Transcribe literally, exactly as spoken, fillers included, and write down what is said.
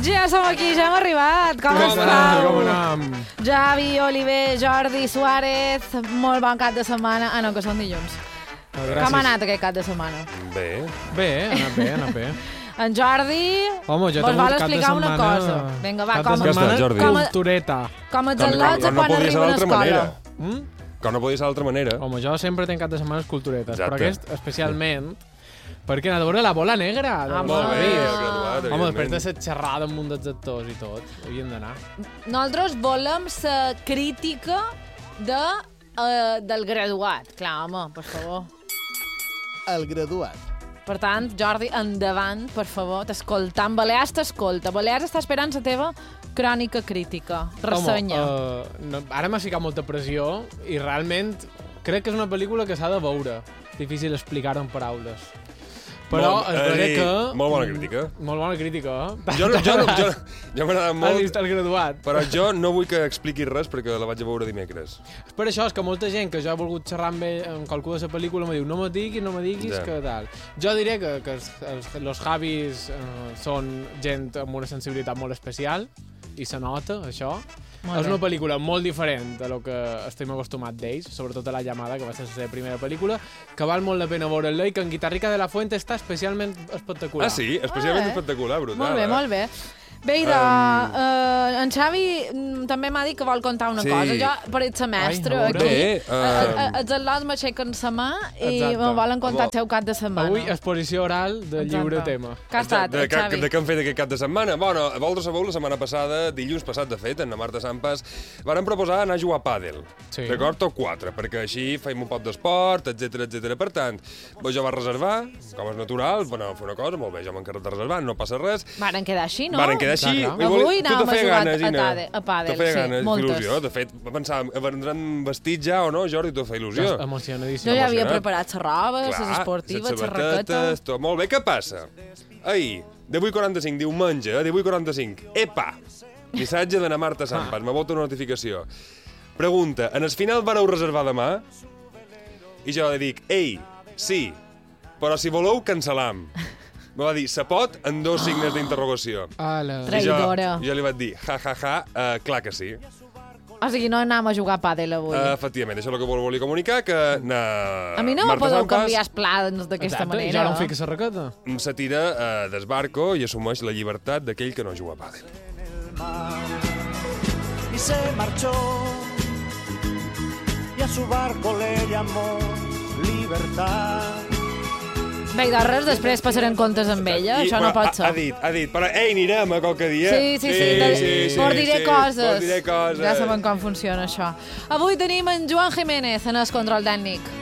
Ja som aquí, ja hem arribat. Com, Com estàu? Com anem? Javi, Oliver, Jordi, Suárez, molt bon cap de setmana. Ah, no, que són dilluns. Oh, Com ha anat aquest cap de setmana? Bé. Bé, ha anat bé, ha anat bé. En Jordi Home, jo vos tinc vol un cap de explicar una setmana... cosa. Vinga, va, cap com, de Ja està, setmana, Jordi. Com a- cultureta. com els Com, al·lots com, a no quan podia ser arriben a d'altra escola. manera. Mm? Com no podia ser d'altra manera. Home, jo sempre tenc cap de setmana culturetes, Exacte. però aquest especialment perquè he anat a veure La Bola Negra. Ah, dels Molt bé, Avis. graduat, Home, després de evidentment. ser xerrada amb un dels actors i tot, havien d'anar. Nosaltres volem la crítica de, uh, del graduat. Clar, home, per favor. El graduat. Per tant, Jordi, endavant, per favor, t'escoltam. Balears t'escolta. Balears està esperant la teva crònica crítica. Ressenya. Home, uh, no, ara m'ha ficat molta pressió i realment crec que és una pel·lícula que s'ha de veure. Difícil explicar-ho en paraules. Però Molt- es eh, veuré sí, que... molt bona crítica. Molt bona crítica, eh? Jo, no- jo, no- jo, jo m'ha agradat Has molt, vist El graduat? però jo no vull que expliquis res perquè la vaig a veure dimecres. Per això és que molta gent que jo he volgut xerrar amb, ell, amb qualcú de la pel·lícula me diu no me diguis, no me diguis, Ja. que tal. Jo diré que, que els, els, los Javis eh, són gent amb una sensibilitat molt especial i se nota, això. Molt és bé. una pel·lícula molt diferent de lo que estem acostumats d'ells, sobretot a La llamada, que va ser la seva primera pel·lícula, que val molt la pena veure-la i que en Guitarrica de la Fuente està especialment espectacular. Ah, sí? Especialment Ah, eh. espectacular, brutal. Molt bé, eh? molt bé. Bé, idò, Um, uh, en Xavi mm, també m'ha dit que vol contar una Sí. cosa. Jo, per el semestre, Ai, a aquí, veure. Bé, a- a- um, els al·lots m'aixequen la mà i Exacte. me volen contar Home, el teu cap de setmana. Avui, exposició oral de Exacte. lliure tema. Que ha estat, de, de, eh, Xavi? de, de què hem fet aquest cap de setmana? Bueno, a Voldre Sabou, la setmana passada, dilluns passat, de fet, en la Marta Sampas, varen proposar anar a jugar a pàdel. Sí. D'acord? Top quatre, perquè així feim un poc d'esport, etc etc. Per tant, jo vaig reservar, com és natural, bueno, fer una cosa, molt bé, jo m'he encarregat de reservar, no passa res. Varen quedar així, no? Varen quedar així. Clar, clar. i vol- Avui tu anàvem te feia a jugar ganes, a Ina? tàdel- a pàdel, Te feia sí, ganes, moltes. il·lusió. De fet, pensàvem, vendran vestit ja o no, Jordi? Tu feia il·lusió. Emocionadíssim. Jo ja havia emocionat. preparat la roba, les Clar, esportives, les la raqueta... sabatetes, tot. Molt bé, què passa? Ahir, divuit quaranta-cinc, diumenge, eh, divuit quaranta-cinc, epa! Missatge de na Marta Sampas, m'ha voltat una notificació. Pregunta, en el final vareu reservar demà? I jo li dic, ei, sí, però si voleu, cancel·lam. Me va dir, se pot, en dos signes d'interrogació. Ala. I jo, Traïdora. jo li vaig dir, ja, ja, ja, uh, clar que sí. O sigui, no anàvem a jugar a pàdel avui. Uh, efectivament, això és el que volia comunicar, que na... a mi no me Marta podeu Sampas canviar els plans d'aquesta Exacte, i manera. jo no em fiques la raqueta. se tira uh, d'esbarco i assumeix la llibertat d'aquell que no juga a pàdel. Y se marchó y a su barco le llamó libertad. Bé, i de res, després passarem comptes amb ella, I, això no bueno, pot ha, ser. ha dit, ha dit, però ei, anirem a qualque dia. Sí, sí, sí, sí, vos diré sí, coses. vos diré coses. Ja saben com funciona això. Avui tenim en Joan Jiménez en el control tècnic.